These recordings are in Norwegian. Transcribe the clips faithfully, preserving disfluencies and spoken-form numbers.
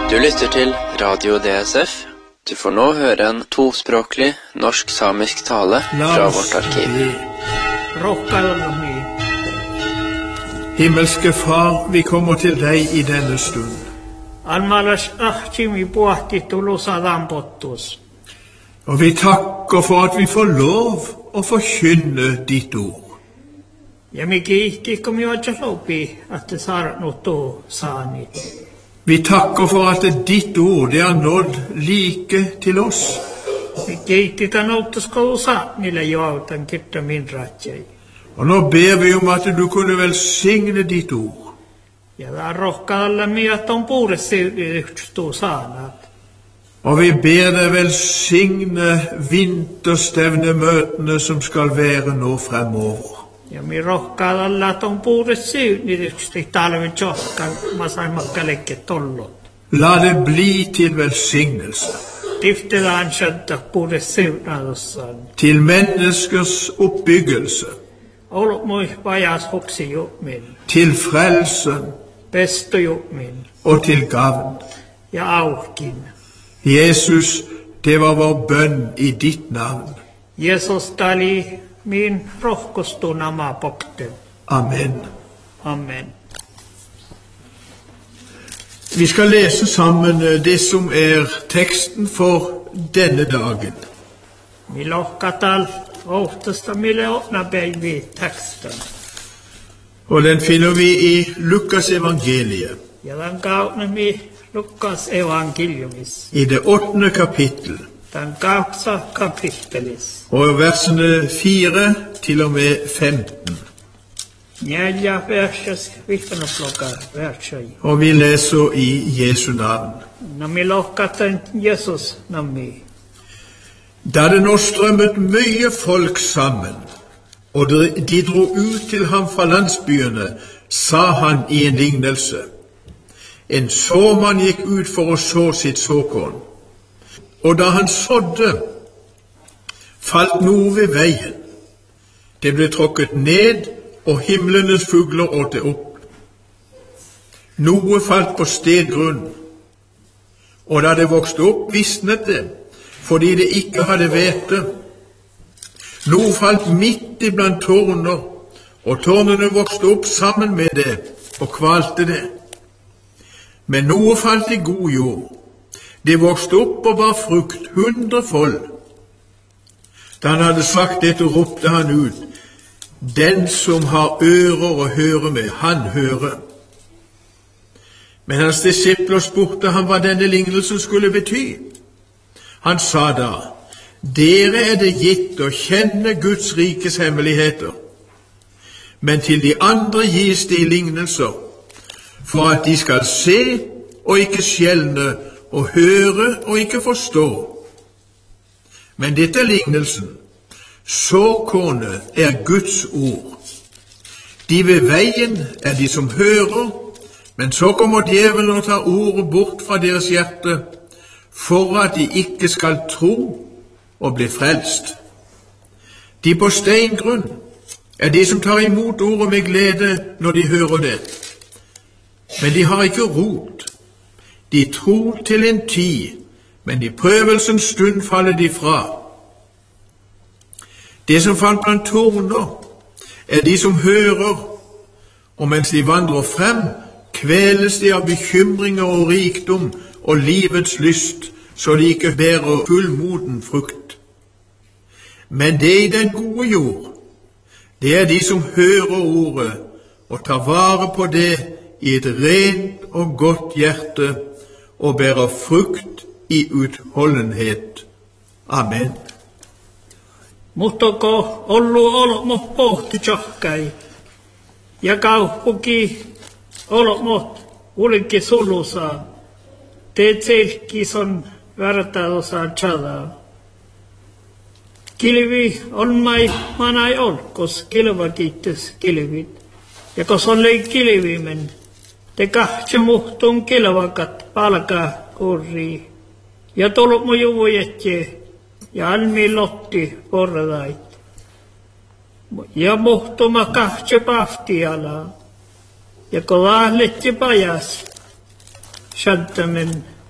Du lytter til Radio D S F. Du får nå høre en tospråklig norsk-samisk tale fra vårt arkiv. Himmelske Far, vi kommer til deg i denne stund. Og vi takker for at vi får lov å forkynne ditt ord. Vi takker for at ditt ord det er nådd like til oss. Og nå ber vi om at du kunne velsigne ditt ord. Og vi ber deg velsigne vinterstevnemøtene som skal være nå fremover. Ja mi rohkaa alla ton puure syynnityksesti talven tjohkan masaimakkaleke tollot. La det bli til velsignelse. Tiftelaan skjønta puure syynnadossaan. Til menneskers oppbyggelse. Olo moi vajas hoksi jumin. Til frelsen. Besto jumin. Og til gavn. Ja aukin. Jesus, det var vår bønn i ditt navn. Jesus tali min rohkostu nama pokten. Amen. Amen. Vi skal lese sammen det som er teksten for denne dagen. Vi lohkatal oftesta mille åpna begge teksten. Og den finner vi i Lukas evangeliet. Ja den gautne mi Lukas evangeliumis. I det åttende kapittel. Den gautsa kapittelis. Og versene fire til og med femten. Neljä verses vihtanoplokka versei. Og vi leser i Jesu navn. Nami lohkatan Jesus nami. Da det nå strømmet mye folk sammen, og de dro ut til ham fra landsbyene, sa han i en lignelse. En såmann gikk ut for å så sitt såkorn. Og da han sådde, falt noe ved veien. Det ble tråkket ned, og himlenes fugler åt det opp. Noe falt på stedgrunn, og da det vokste opp, visnet det, fordi det ikke hadde hvete. Noe falt midt iblant tårner, og tårnene vokste opp sammen med det, og kvalte det. Men noe falt i god jord. Det vokste opp og bar frukt, hundrefold. Da han hadde sagt dette, ropte han ut, den som har ører å høre med, han hører. Men hans disipler spurte ham hva denne lignelsen skulle bety. Han sa da, dere er det gitt å kjenne Guds rikes hemmeligheter, men til de andre gis de lignelser, for at de skal se og ikke skjelne, og høre og ikke forstå. Men dette er lignelsen. Såkornet er Guds ord. De ved veien er de som hører, men så kommer djevelen og tar ordet bort fra deres hjerte, for at de ikke skal tro og bli frelst. De på steingrunn er de som tar imot ordet med glede når de hører det. Men de har ikke rot. De tror til en tid, men i prøvelsens stund faller de fra. Det som falt blant torner, er de som hører, og mens de vandrer frem, kveles de av bekymringer og rikdom og livets lyst, så de ikke bærer fullmoden frukt. Men det i den gode jord, det er de som hører ordet og tar vare på det i et rent og godt hjerte, og bærer frukt i utholdenhet. Amen. Muttoko ollu olmot pohti tjohkai, ja kaupuki olmot ulinki sulusa, teet selkison värtädosaan tjada. Kilvi on mai manai olkos kilva kiittes kilvit, ja kos on lei kilvimen, te kahtse muhtun kilvakat palkaa kurri, ja tollut mu juvujetje, ja almi lotti porradait. Ja muhtuma kahtse pahtiala, ja ko lahletti pajas, shantamen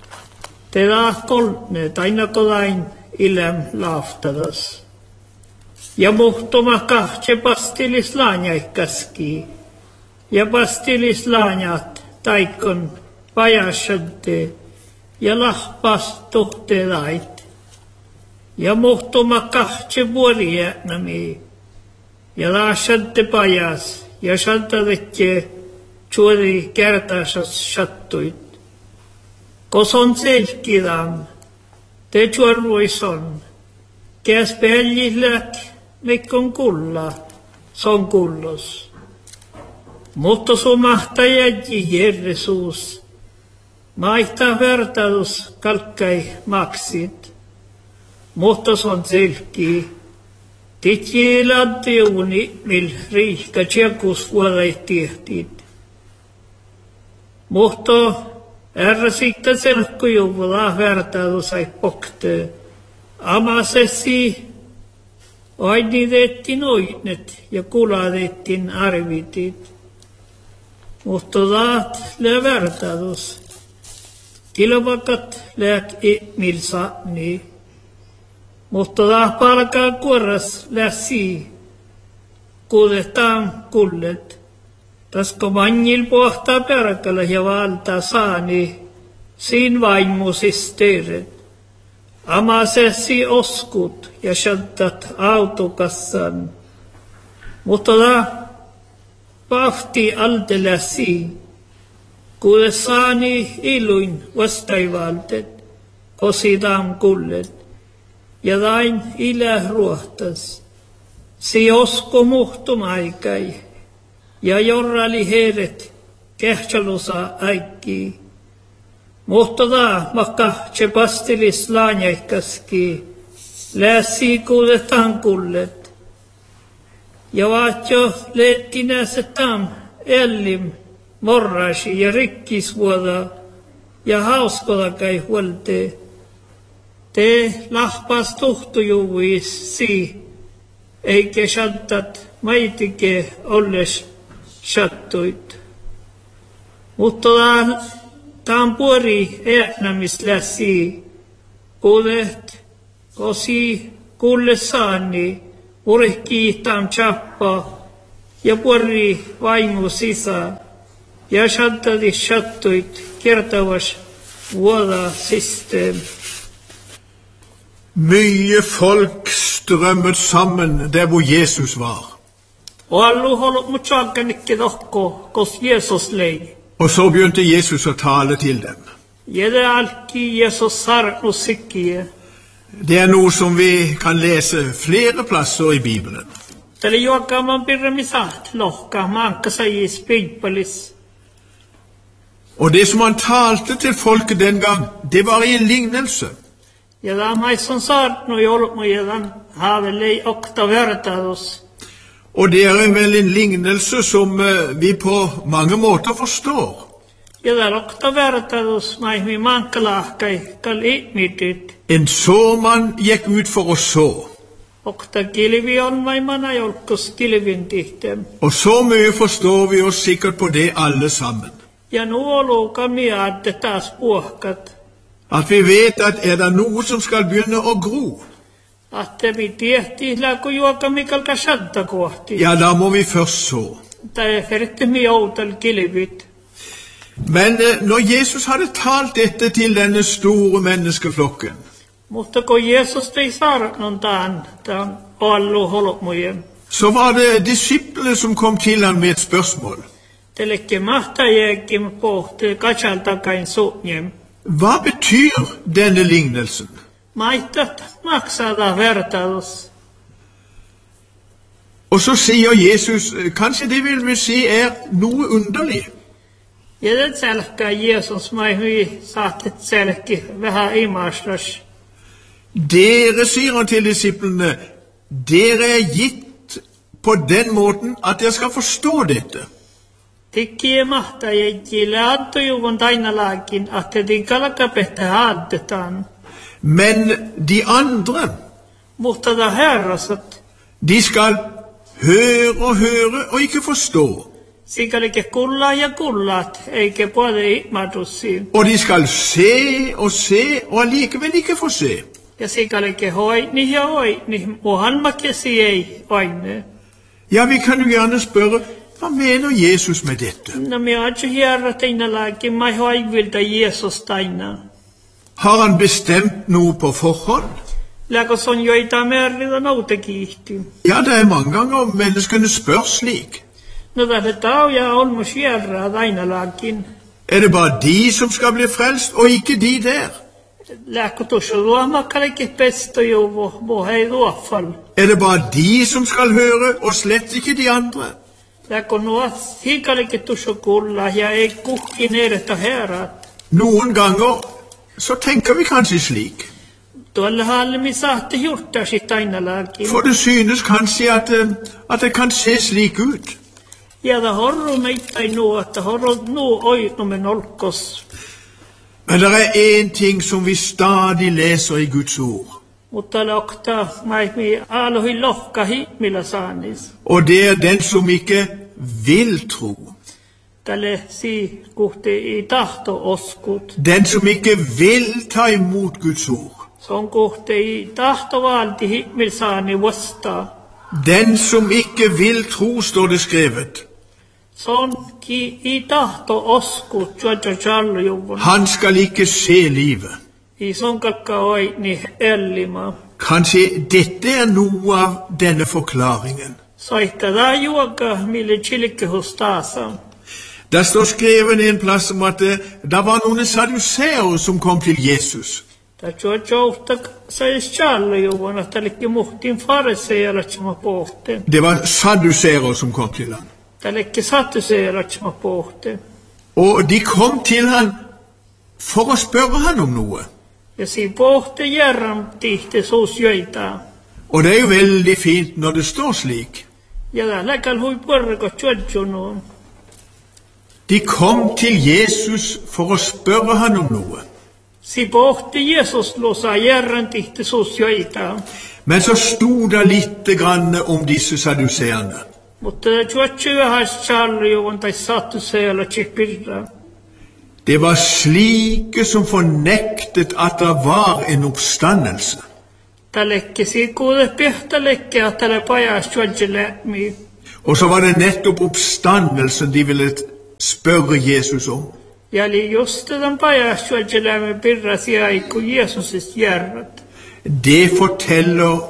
Teda kolme taina kodain ilem laaftadas. Ja muhtuma kahtse pastilis laanjaikkaski. Ja pastilis laanjat taikon pajasante ja lahpas tuhteelait. Ja muhtuma kahtse vuorijäänami. Ja laasante pajas ja santadetje tjuori kertasas sattuit. Koson selkidam, te tjuorvoison, käs pellihlök, mikkon kulla, son kullos. Mutta sumahta jäji Jeesus, maihta vertaus kalkkai maksit. Mutta son selki, titji lantiuni, mil riihka tjekus vuodait tiehtit. Mutta Ärra sikta selkkujuvulla vertailu sai pokte. Amasesi ainitettiin oinet ja kulatettiin arvitit. Mutta laat lää vertailus. Kilvakat lääk milsani. Mutta laat palkaa kuoras lää sii. Kuuletaan kullet. Tasko manjil pohtaa perkele ja valtaa saani, siin vaimusisteret. Amasesi oskut ja shantat autokassan. Mutta la pahti altelasi, kuule saani iluin vastaivaltet, osidam kullet, ja lain ilä ruohtas. Si osko muhtum aikai. Ja jorrali heeret kehtsalusa aikki. Mutta taa makka se pastilis laanjaikkaski. Lässi kuuletaan kullet. Ja vaat jo leettinä se tam ellim morrasi ja rikkisvuoda. Ja hauskoda kai huolte. Te lahpas tuhtujuvuissi. Eikä shantat maitike olles sattuit. Mutta tämän puori äänämisläsi, kuulet, kosi kuulle saani, purehkii tämän chappa ja puori vaimu sisä, ja santadi sattuit kertavas vuoda system. Mye folk strømmet sammen der hvor Jesus var. Og alle holdt mot sjanken ikke dere, hos Jesus lei. Og så begynte Jesus å tale til dem. Jeg er alltid Jesus har noe sikker. Det er noe som vi kan lese flere plasser i Bibelen. Tällä juokkaa man piramisat lohka, manka sai spidpalis. Og det som han talte til folket den gang, det var i en lignelse. Ja da mai som saart no jolmu ja dan havelei okta vertaus. Og det er vel en lignelse som vi på mange måter forstår. Ja da okta vertaus mai mi mankalahkai kal itmitit. En såmann gikk ut for å så. Okta kilvi on mai mana jolkus kilvin tihtem. Og så mye forstår vi oss sikkert på det alle sammen. Ja nu oluka miadde taas puhkat. At vi vet at er det noe som skal begynne å gro. At vi tiehti läku juoka mikal kasanta kohti. Ja, da må vi først så. Tai ferti mi outal kilvit. Men når Jesus hadde talt dette til denne store menneskeflokken, mutta kun Jeesus ei saarnon taan, taan allu holmujen. Så var det disiplene som kom til ham med et spørsmål. Telekki mahtajeekin pohti katsaltakain suunjem. Hva betyr denne lignelsen? Maittat maksada vertaus. Og så sier Jesus, kanskje det vil vi si er noe underlig. Ja det selkä Jeesus mai hui saatet selki vähän imastas. Dere, sier han til disiplene, dere er gitt på den måten at dere skal forstå dette. Tikki mahtajeekin laantujuvun tainalaakin, at te kalakapehtä haaddetaan. Men de andre, Mutta da herrasat, de skal høre og høre og ikke forstå. Sikäli ikke kullaa ja kullat, eikä puolta ihmatussiin. Og de skal se og se, og allikevel ikke få se. Ja sikäli ikke hoini ja hoini, muhanmakesi ei oine. Ja, vi kan jo gjerne spørre, hva mener Jesus med dette? No me aja hierra teina lääkin, mai hoivilta Jeesus taina. Har han bestemt noe på forhånd? Läkos on joita merrida noutakiihti. Ja, det er mange ganger menneskene spør slik. No tätä tauja on mus hierra taina lääkin. Er det bare de som skal bli frelst, og ikke de der? Läkko tuossa luomakkallekin pesto jo, bo hei luoffal. Er det bare de som skal høre, og slett ikke de andre? Läkko nuo hiikallekin tuossa kulla, ja ei kuhkin edetä herrat. Noen ganger så tenker vi kanskje slik. Tuolla halmi saatte hjorta sit aina lääkin. For det synes kanskje at, at det kan se slik ut. Ja da horro meitä nu, että horro nu oinomen olkos. Men det er en ting som vi stadig leser i Guds ord. Mutta lokta maimi alohi lohka himmillä saanis. Og det er den som ikke vil tro. Tälle si kuhti i tahto oskut. Den som ikke vil ta imot Guds ord. Se on kuhti i tahto valti himmillä saani vastaa. Den som ikke vil tro, står det skrevet. Se on ki i tahto oskut, tjoja jallu juvun. Han skal ikke se livet. I son kalkka oini ellima. Kanskje dette er noe av denne forklaringen. Soitta da juoka, mille chilikke hos tasa. Der står skrevet en plass om at det, det var noen saduseere som kom til Jesus. Ta tjoja uhta sais jallu juvun, että likki muhtin fariseerat som pohti. Det var saduseere som kom til ham. Ta likki sattuseerat som pohti. Og de kom til ham for å spørre han om noe. Ja si pohti järram tihti suus jöitä. Og det er jo veldig fint når det står slik. Ja da läkal hui pörreko tjojunu. De kom til Jesus for å spørre han om noe. Si pohti Jesus losa järram tihti suus jöitä. Men så stod det litt grann om disse saduseerne. Mutta tjojua has jallu juvun tai sattuseela chipirra. Det var slike som fornektet at det var en oppstandelse. Tälekki sikuude pihtälekki, että tälle pajas tjojille mi. Og så var det nettopp oppstandelsen de ville spørre Jesus om. Ja oli just den pajas tjojille mi pirra siaiku Jeesusis järrat. Det forteller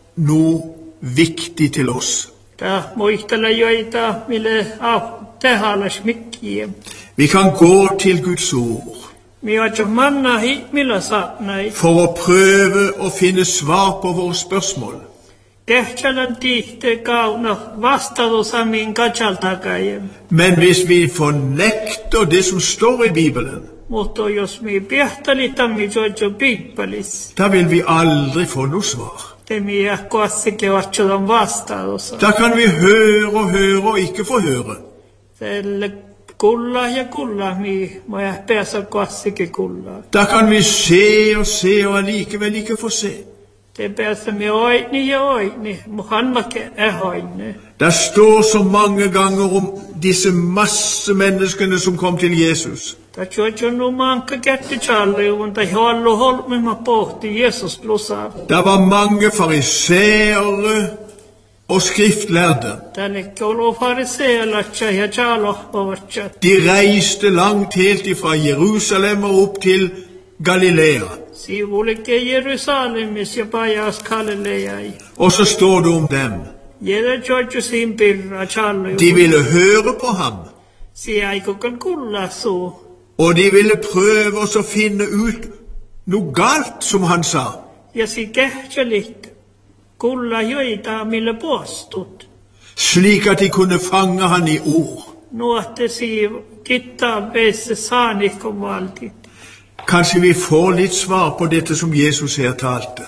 noe viktig til oss. Tää muistella joita, mille au tehalas mikkiä. Vi kan gå til Guds ord Mi ojo manna hi millä saatnai. for å prøve å finne svar på våre spørsmål. Kehtälän tihte kauna vastatu samin katsaltakajem. Men hvis vi fornekter det som står i Bibelen, Mutta jos mi pihtali tammi jojo piippalis. da vil vi aldri få noe svar. Te mi koassike vatsudan vastatussa. Da kan vi høre og høre og ikke få høre. Tälle kulla ja kulla mi moja päässä koassike kulla. Da kan vi se og se og allikevel ikke få se. Te päässä mi oini ja oini, muhanmake ehoine. Det står så mange ganger om disse masse menneskene som kom til Jesus. Ta tjojo nu manka kätti challiuvun, ta hollu holmima pohti Jesus plussa. Det var mange fariseere og skriftlærde. Tälle kolo fariseelatsa ja chalohpovatsa. De reiste langt helt ifra Jerusalem og opp til Galilea. Sivulike Jerusalemis ja pajas Galileai. Og så står det om dem. Jere tjojo sin pirra De challiuvun. ville høre på ham, Si aikokan kulla suu. og de ville prøve å finne ut noe galt, som han sa. Ja si kehtselit kulla joita mille postut. Slik at de kunne fange han i ord. Nuotte si kittaa veisse saanikon valtit. Kanskje vi får litt svar på dette som Jesus her talte.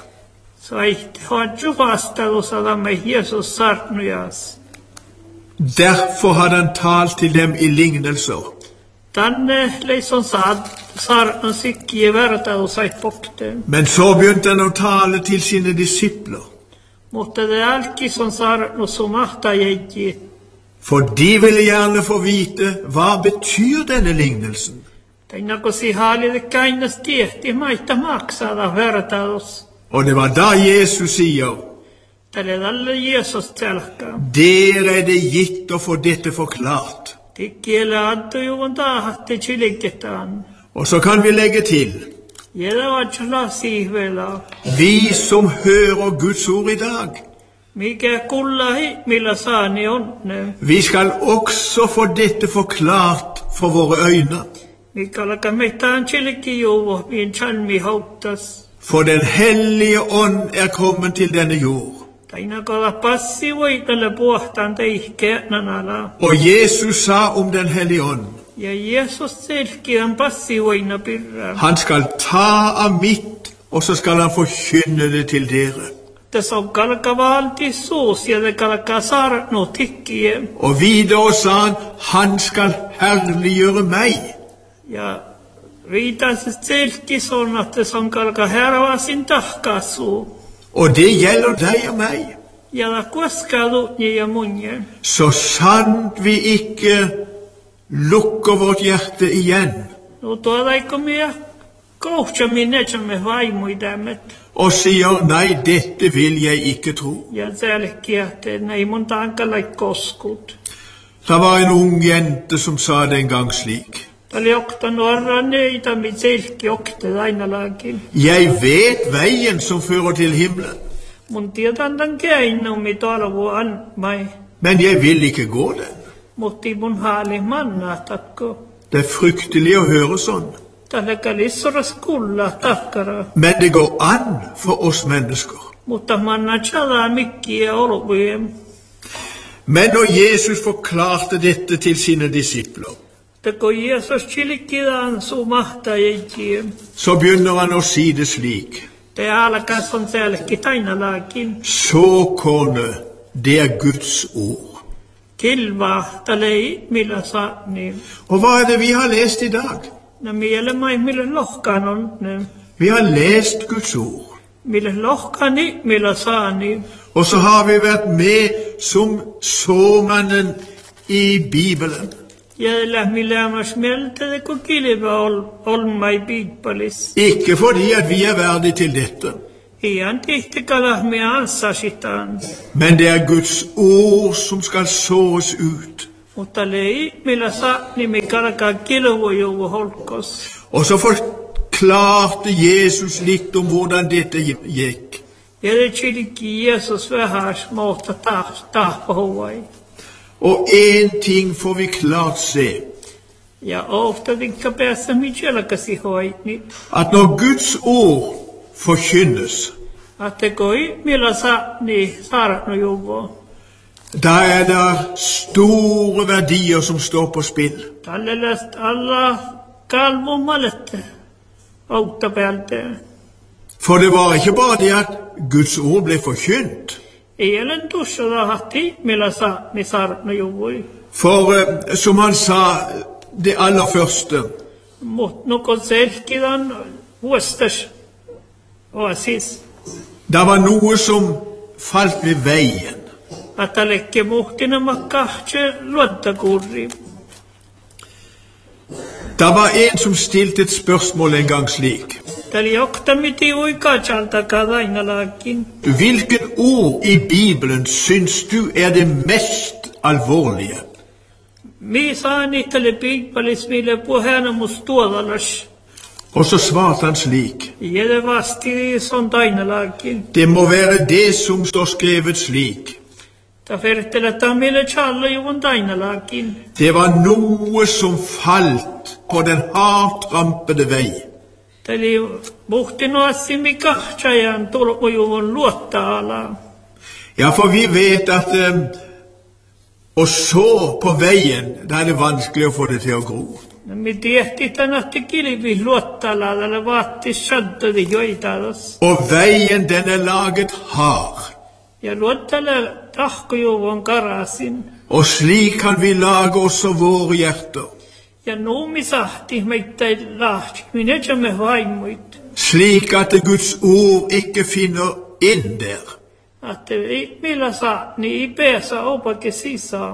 Soit hodju vastausadamme Jesus sarnujas. Derfor hadde han talt til dem i lignelser. Tänne leison saad sarnan sikki vertaus sait pokte. Men så begynte han å tale til sine disipler. Mutta det alki son sarnu sumahta jäji. For de ville gjerne få vite, hva betyr denne lignelsen? Tainakosi haalille kainas tiehti maita maksada vertaus. Og det var da Jesus sier, Tälle dalle Jesus telkka. dere er det gitt å få dette forklart. Tikkiele addu juvon taahatti chilikketaan. Og så kan vi legge til, Jeda vajla sihvela. vi som hører Guds ord i dag, Mikä kullahi millä saani onne. vi skal også få dette forklart for våre øyne. Mikä alkaa meitään chilikki juvo, min chalmi hauttas. For den hellige ånd er kommet til denne jord. Tainakolla passi voitalle puhtaan teihkeänanala. Og Jesus sa om den hellige ånd, Ja Jesus selkiän passi voina pirra. han skal ta av mitt, og så skal han forkynne det til dere. Tässä on kalkavalti suus ja te kalkaa saarno tikkiä. Og videre sa han, han skal herliggjøre meg. Ja riitänsä selkis on, että se on kalkaa härvasin tahkasuu. Og det gjelder deg og meg. Ja la kueskailu ja munje. Så sant vi ikke lukker vårt hjerte igjen, No tuolla eikö minä kohtsamin etsämme vaimuidamet. og sier, nei, dette vil jeg ikke tro. Ja selkiä, että ei mun tankalla koskut. Det var en ung jente som sa det en gang slik, Tämä oli okta nuorra neitä, mit selki okte ainallakin. jeg vet veien som fører til himmelen, Mun tiedän tämän keino, mitä alvuan mai. men jeg vil ikke gå den. Mutta ei mun haali mannahtakko. Det er fryktelig å høre sånn. Tällä kalissoras kulla takkara. Men det går an for oss mennesker. Mutta manna tjalaa mikkiä olvujem. Men når Jesus forklarte dette til sine disipler, Teko Jeesus chilikkiään suu mahtajeikiem. så begynner han å si det slik, Te alkas on selki tainalaakin. såkornet, det er Guds ord. Kilva talei millä saani. Og hva er det vi har lest i dag? Na mielemai millä lohkaan on ne. Vi har lest Guds ord. Millä lohkani millä saani. Og så har vi vært med som såmannen i Bibelen. Jäälä millä mä smeltede kun kilva ol, olmai piippalis. Ikke fordi at vi er verdig til dette, Ian tihtikala me ansasitaan. men det er Guds ord som skal sås ut. Mutta lei millä saani me kalkaa kilvojuvu holkos. Og så forklarte Jesus litt om hvordan dette gikk. Ja det chilikki Jeesus vähäs muuta taas tahpohuai. Og en ting får vi klart se, Ja ofta vikka päässä mitjelkäsi hoitni. at når Guds ord forkynnes, Att det koi millä saani saarnojuvu. da er det store verdier som står på spill. Tälle läst alla kalvomalette auttapäältä. For det var ikke bare det at Guds ord ble forkynt. Ei olen tussalla hatti millä saani saarnojuvui. For eh, som han sa, det aller første, Mut nukon selkidan vuostas oasis. det var noe som falt ved veien. Että lekke muhtina makkahtse luottakurri. Det var en som stilte et spørsmål en gang slik. Täli oktamiti uikachalta kadainalakin. Hvilken ord i Bibelen syns du er det mest alvorlige? Mi saani tälle piippalis mille puheena mus tuodalas. Og så svarte han slik, Jede vasti son tainalakin. det må være det som står skrevet slik. Ta ferttelä mille challa juvun tainalakin. Det var noe som falt på den hardtrampede vei. Täli muhtin oassimi kahtsajan tulkujuvun luottaala. Ja, for vi vet at eh, å så på veien, da er det vanskelig å få det til å gro. Mi tiehti tänähti kilvi luottaala, tälle vaatti shaddadi joitadas. Og veien, den er laget hard. Ja luottaala tahkujuvun karasin. Og slik kan vi lage også våre hjerter. Ja nuumi sahti meitä lahti, minä etsemme vaimuit. Slik at Guds ord ikke finner inn der. Att vi millä saa, niin ei päässä opake sisään.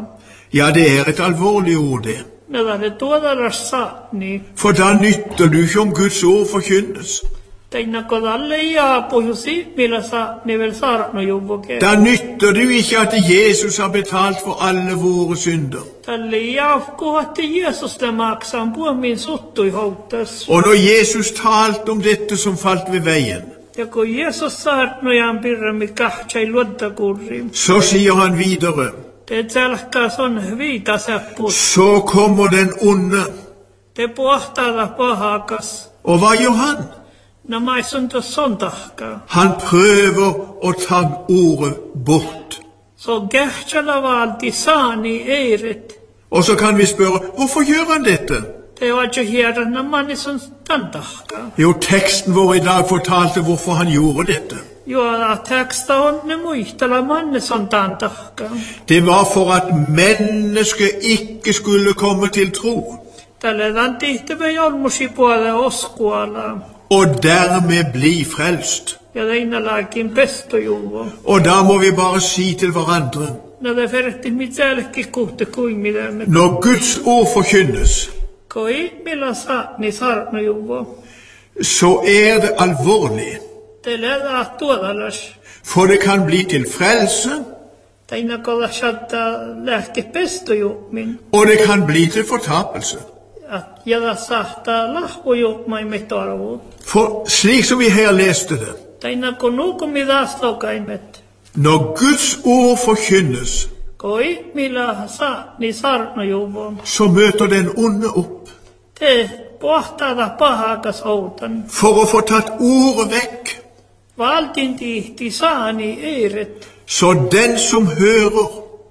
Ja, det er et alvorlig ord, det. Nada le toda la saani. For da nytter du ikke om Guds ord forkynnes. Teina kodalle ja pohjusi millä sa nevel saarno juvoke. Da nytter det jo ikke at Jesus har betalt for alle våre synder. Tälle ja kohti Jesus le maksan puomin suttui houtas. Og når Jesus talte om dette som falt ved veien, Ja kun Jesus saarno jaan pirrami kahtsai luodda kurrim. så sier han videre, Te tälkkaa son viita sepput. så kommer den onde. Te pohtaada pahakas. Og hva gjør han? No maisunta son tahkaa. Han prøver å ta ordet bort. Så kähtsala valti saani eiret. Og så kan vi spørre, hvorfor gjør han dette? Te var jo hierna manni son tantahkaa. Jo, teksten vår i dag fortalte hvorfor han gjorde dette. Juoda teksta on ne muistella manni son tantahkaa. Det var for at mennesket ikke skulle komme til tro, Tälle dan tihteve jolmusi puolelle oskuala. og dermed bli frelst. Ja teina laakin pestojuvo. Og da må vi bare si til hverandre, No te ferti mitsellekin kuhte kuin mitä me. når Guds ord forkynnes, Koi millä saani saarnojuvo. så er det alvorlig, Te ledää tuodalas. for det kan bli til frelse, Teina kolla saattaa lähti pestojummin. og det kan bli til fortapelse. At jada saattaa lahvojumaimme torvuut. For slik som vi her leste det, Teina kun nuukumi taas lokaimet. når Guds ord forkynnes, Koi millä saani saarnojuvo. så møter den onde opp Te pohtaada pahakas outan. for å få tatt ordet vekk, Valtin tihti saani eiret. så den som hører,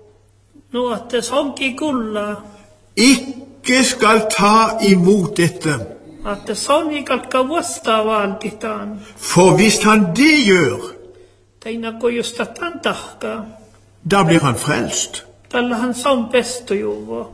Nuottes onki kulla. ikke skal ta imot dette. Att soni kalka vasta valtitaan. For hvis han det gjør, Teina kojusta tantahka. da blir han frelst. Tällä han son pestojuvo.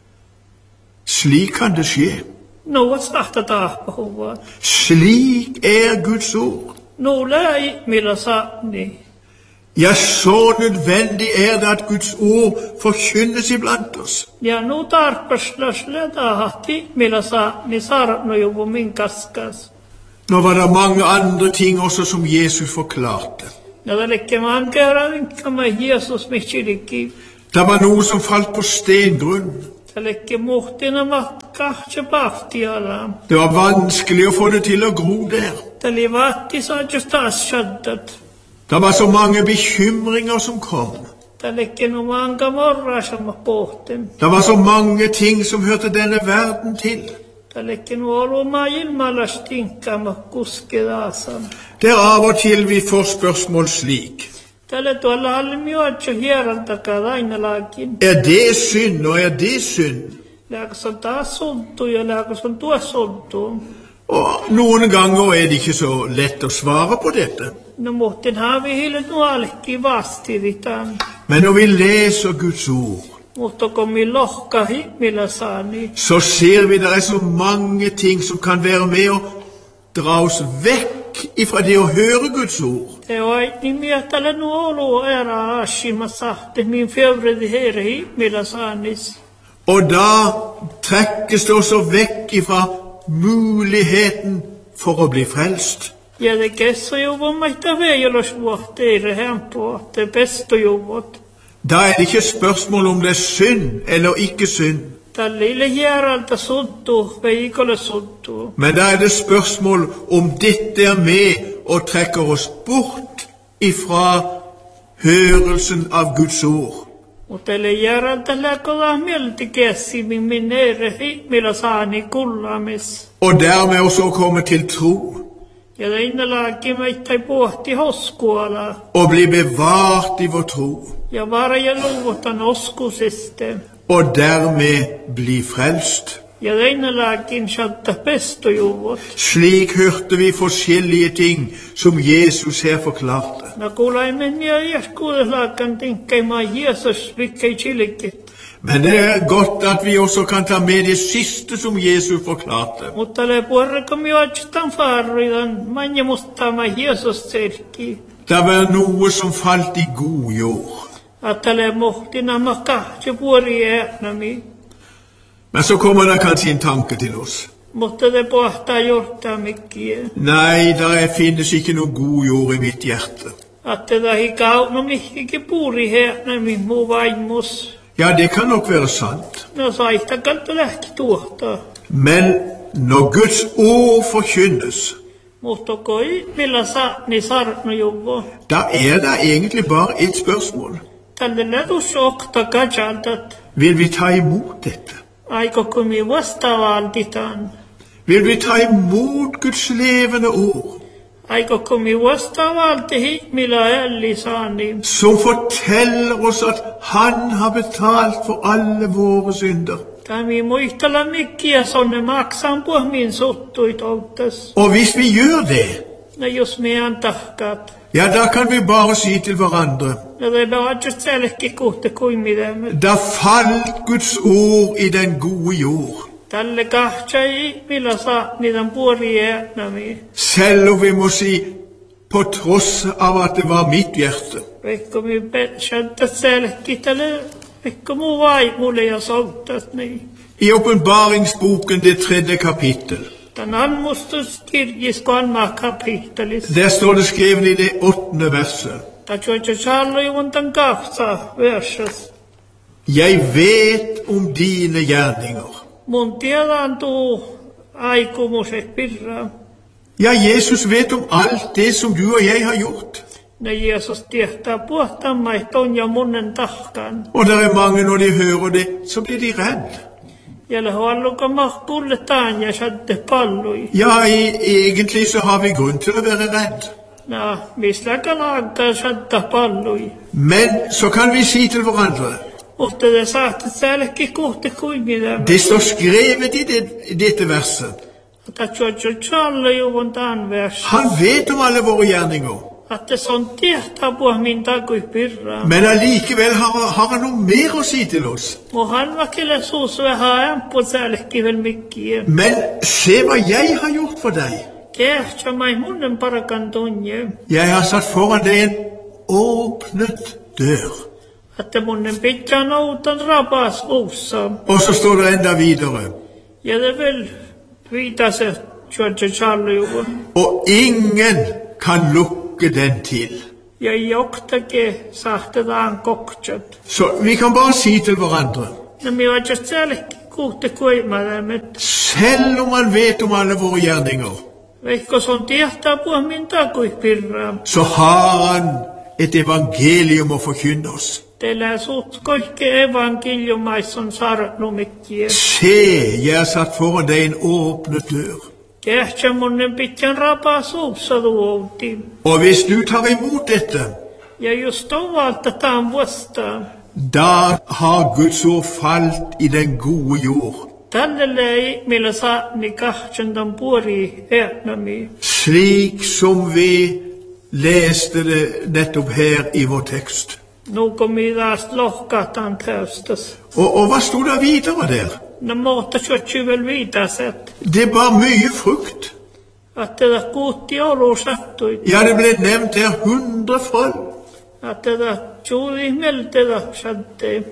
Slik kan det skje. Nuo sahta tahpahuva. Slik er Guds ord. Nuo läi millä saani. Ja, så nødvendig er det at Guds ord forkynnes iblant oss. Ja nu tarpaslas ledahti millä saani saarnojuvo min kaskas. Nå var det mange andre ting også som Jesus forklarte. Ja tälle man käydä vinkkama Jesus michirikki. Det var noe som falt på stengrunn. Tälle muhtina matka se pahtiala. Det var vanskelig å få det til å gro der. Tälle vatti saa just taas shaddat. Det var så mange bekymringer som kom. Tälle no manka morrasama pohten. Det var så mange ting som hørte denne verden til. Tälle no oluma ilmalas tinkama kuskedaasan. Det er av og til vi får spørsmål slik. Tälle tuolla halmioatso hieraltakaa lainalaakin. Er det synd, og er det synd? Lääkäs on taas sultu ja lääkäs on tuossa sultu. Og noen ganger er det ikke så lett å svare på dette. No muhtin haavi hiilet nuolekki vastiritaan. Men når vi leser Guds ord, Mutta komi lohkahi millä saani. så ser vi det er så mange ting som kan være med å dra oss vekk ifra det å høre Guds ord. Te oaitni miettele nu olu era ashima sahte min fjövredi herhi millä saanis. Og da trekkes det også vekk ifra muligheten for å bli frelst. Ja te kessojuvo maita veijolos vuohteire hempo te pestojuvot. Da er det ikke spørsmål om det er synd eller ikke synd, Tälle hieralta suttu veikolle suttu. men da er det spørsmål om dette er med og trekker oss bort ifra hørelsen av Guds ord. Mutta tälle hieralta läkola mielti kessimmin minnerehi millä saani kullaamis. Og dermed også komme til tro Ja teinalaakin meitä pohti hoskuala. og bli bevart i vår tro, Ja varje luvutan oskuseste. og dermed bli frelst. Ja teinalaakin saattaa pestojuvot. Slik hørte vi forskjellige ting som Jesus her forklarte. No kuulaimen ja ieskuudeslaakan tinkkeimaan Jeesus vikkei chilikit. Men det er godt at vi også kan ta med det siste som Jesus forklarte. Mutta le puerrekom jo atstan farridan manje mustama Jeesus serkki. Det var noe som falt i god jord. Ajattele mohtina mä kahtsi puoli äänämi. Men så kommer det kanskje en tanke til oss. Mutta det pohtaa johtaa mikkiä. Nei, der finnes ikke noe god jord i mitt hjerte. Ajattele hi kauna mihkikin puoli äänämi muu vaimus. Ja, det kan nok være sant. No saista kalta lähti tuottaa. Men når Guds ord forkynnes, Mutta koi millä saa niin sarno juvo. da er det egentlig bare et spørsmål. Tälle lätus okta kajaltat. Vil vi ta imot dette? Aiko kumi vastavaltitaan. Vil vi ta imot Guds levende ord, Aiko kumi vastavalti hit millä älli saani. som forteller oss at han har betalt for alle våre synder? Kami muistella mikkiä sonne maksan puhmin suttuit outtas. Og hvis vi gjør det, No jos meidän tahkaat. ja, da kan vi bare si til hverandre, No det var just selki kuhte kuin mitä me. da falt Guds ord i den gode jord. Tälle kahtsai millä saa niitä puoli äänämi. Selv om vi må si, på tross av at det var mitt hjerte. Veikko mi petsäntät selki tälle. Veikko muu vai mulle ja souttat niin. I åpenbaringsboken, det tredje kapittel, Tän anmustus kirjiskoan maa kapittelis. der står det skrevet i det åttende verset: Ta tjoitja sallujuvun tän kahtsa versas. Jeg vet om dine gjerninger. Mun tiedän tuu aikumusek pirraa. Ja, Jesus vet om alt det som du og jeg har gjort. Ne Jeesus tietää puhtaammaihton ja munnen tahkaan. Og der er mange, når de hører det, så blir de redd. Jälle huolluka mahkulletaan ja satte pallui. Ja, i, egentlig så har vi grunn til å være redd. Na, misläkä laakkaa satta pallui. Men så kan vi si til hverandre, Mutta te saatte säällekin kuhte kuin mitä. det står skrevet i, det, i dette verset. Ta tjoitja sallujuvun tän vers. Han vet om alle våre gjerninger. Että se on tietää puhmin takui pirraa. Men allikevel har, har han noe mer å si til oss. Mun halvakille suus vähän ämpun säällekin vel mikkiä. Men se hva jeg har gjort for deg. Kehtsä mai munnen parakan tunje. Jeg har satt foran deg en åpnet dør. Että munnen pitää noutan rapas uussa. Og så står det enda videre. Ja det vel viitase tjoitja sallujuvun. Og ingen kan lukke den til. Ja joktake saatetaan koktsat. Så vi kan bare si til hverandre, No mi var just säällekin kuhte kuimadämet. selv om man vet om alle våre gjerninger, Veikko se on tietää puhmin takui pirraa. så har han et evangelium å forkynne oss. Teillä suut kaikki evankeliumaisson sarnumikkiä. Se, jeg har satt foran deg en åpnet dør. Kehtsä munnen pitkän rapaa suussa tuoutiin. Og hvis du tar imot dette, Ja just ovalta taan vastaan. da har Guds ord falt i den gode jord. Tälle lei, millä saani kahtsentan puoli äänämi. Slik som vi leste det nettopp her i vår tekst. Nu kom vi taas lohkahtaan täystas. Og, og hva stod det videre der? No muuta syötsy vel viitaset. Det var mye frukt. Että tätä kuutti olu sattui. Ja, det ble nevnt her hundre fold. Että tätä tjuuli meltetä satte.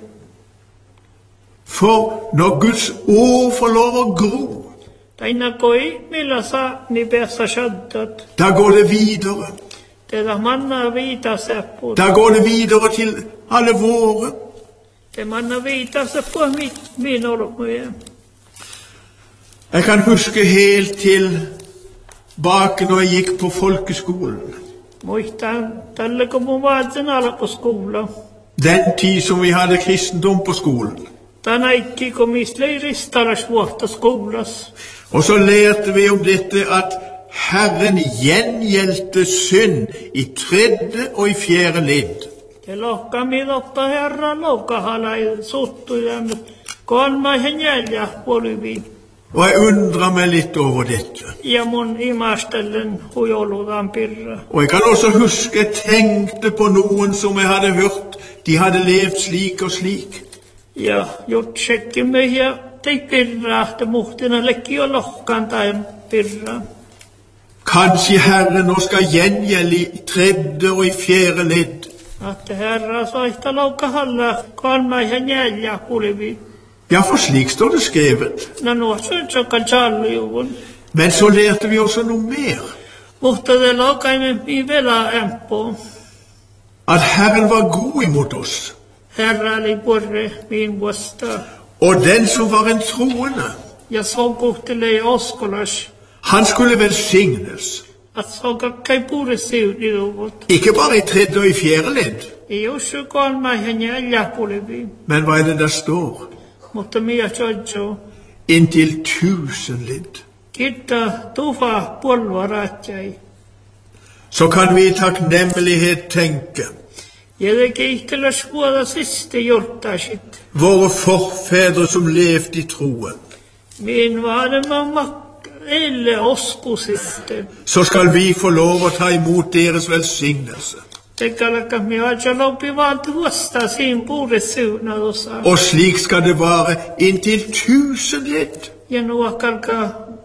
For når Guds ord får lov å gro, Taina koi, millä saa ni päässä sattat. da går det videre. Tätä manna viitaseppu. Da går det videre til alle våre. Te manna viitaseppu mit min olmuja. Jeg kan huske helt til bak når jeg gikk på folkeskolen. Muistan tälle kun mun vaatsin alkuskoula. Den tid som vi hadde kristendom på skolen. Tänä ikki kun mislei ristalas vuotta skoulas. Og så lærte vi om dette at Herren gjengjeldte synd i tredje og i fjerde ledd. Te lohka midoppa herra loukahalai suttuja, mutta kolmaisen jäljä puoliviin. Og jeg undrer meg litt over dette. Ja mun imastellen hujolutaan pirra. Og jeg kan også huske jeg tenkte på noen som jeg hadde hørt, de hadde levd slik og slik. Ja jutsekimme ja tei pirra, te muhtina lekki jo lohkan tai pirra. Kanskje Herren nå skal gjengjelde i tredje og i fjerde ledd. Että Herra soista loukahalla kolmaihan neljä kulivi. Ja, for slik står det skrevet. No nuo synsä kaljalliuvun. Men så lærte vi også noe mer. Mutta det loukaimen mi vela ämpå. At Herren var god imot oss. Herra oli porre min vuosta. Og den som var en troende, Ja så kohtelee oskolas. han skulle velsignes. Att så kai pure siudiluvut. Ikke bare i tredje og i fjerde ledd. Ei ussu kolmaihan neljä kulivi. Men hva er det der står? Mutta mia tjodjo. Inntil tusen ledd. Kitta tufa polvaraatjai. Så kan vi i takknemlighet tenke. Ja det kihtellä skuoda siste jortasit. Våre forfedre som levde i troen. Min varma mak elle oskusiste. Så skal vi få lov å ta imot deres velsignelse. Tekalaka mi aja lopi valti vuosta siin puure siunadosa. Og slik skal det være inntil tusen ledd. Ja nuo kalka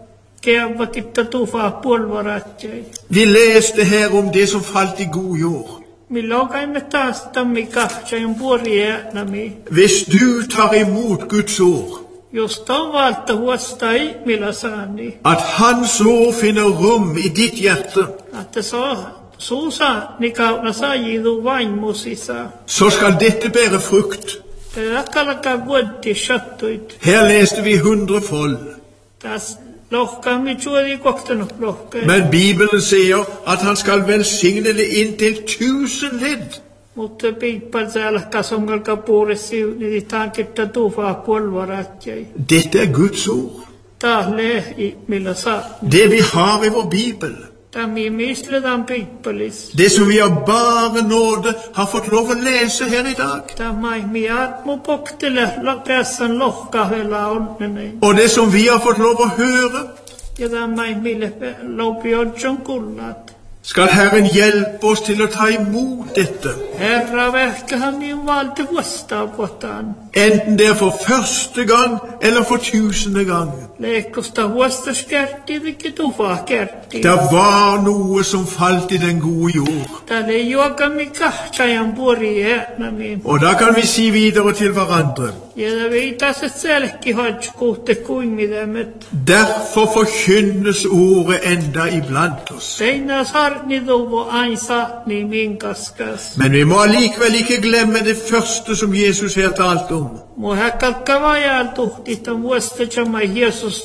keava kitta tufa polvaraatjai. Vi leste her om det som falt i god jord. Mi lokaimme taas tammi kahtsajan puori äänämi. Hvis du tar imot Guds ord, Just on valta vuosta ihmillä saani. at hans ord finner rum i ditt hjerte, Että så suusa ni kauna saajidu vain musisa. så skal dette bære frukt. Rakalaka vuotti shattuit. Her leste vi hundrefold. Taas lohkaa mi juuri kohtanut lohkaa. Men Bibelen sier at han skal velsigne det inntil tusen ledd. Mutta piippal täällä kasongalka puuresi niin tanketta tufaa polvaraatjai. Dette er Guds ord. Tahle ihmillä saa. Det vi har i vår Bibel. Tämä misletaan piippalis. Det som vi av bare nåde har fått lov å lese her i dag. Tämä ihmi atmu poktele päässän lohkahella onneni. Og det som vi har fått lov å høre. Ja tämä ihmille lopi odjon kullat. Skal Herren hjelpe oss til å ta imot dette. Herra verkkahan niin valti vuostaa vuotaan. Enten det er for første gang eller for tusende gang. Leikkosta vuostas kerti, vikki tufaa kerti. Det var noe som falt i den gode jord. Täällä ei juokami kahtsajan puori äänämiin. Og da kan vi si videre til hverandre. Ja det viitaset selkki hatskuutte kuimidemet. Derfor forkynnes ordet enda iblant oss. Seinä sarni tuvo ain saatni minkaskas. Men vi må allikevel ikke glemme det første som Jesus her talte om. Mu häkkalka vajal tuhti, että vuosta jamai Jeesus